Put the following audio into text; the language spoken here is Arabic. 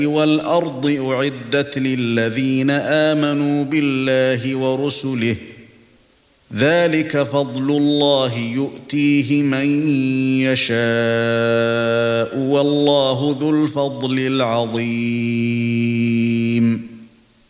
وَالْأَرْضِ أُعِدَّتْ لِلَّذِينَ آمَنُوا بِاللَّهِ وَرُسُلِهِ ذَلِكَ فَضْلُ اللَّهِ يُؤْتِيهِ مَن يَشَاءُ وَاللَّهُ ذُو الْفَضْلِ الْعَظِيمِ